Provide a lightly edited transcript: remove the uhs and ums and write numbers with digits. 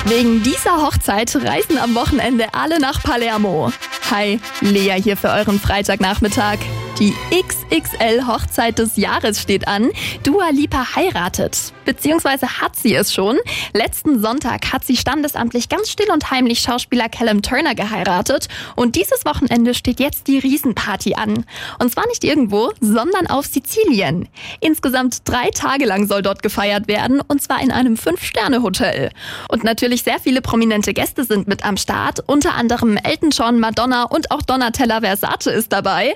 Wegen dieser Hochzeit reisen am Wochenende alle nach Palermo. Hi, Lea hier für euren Freitagnachmittag. Die XXL-Hochzeit des Jahres steht an. Dua Lipa heiratet. Beziehungsweise hat sie es schon. Letzten Sonntag hat sie standesamtlich ganz still und heimlich Schauspieler Callum Turner geheiratet. Und dieses Wochenende steht jetzt die Riesenparty an. Und zwar nicht irgendwo, sondern auf Sizilien. Insgesamt 3 Tage lang soll dort gefeiert werden. Und zwar in einem 5-Sterne-Hotel. Und natürlich sehr viele prominente Gäste sind mit am Start. Unter anderem Elton John, Madonna und auch Donatella Versace ist dabei.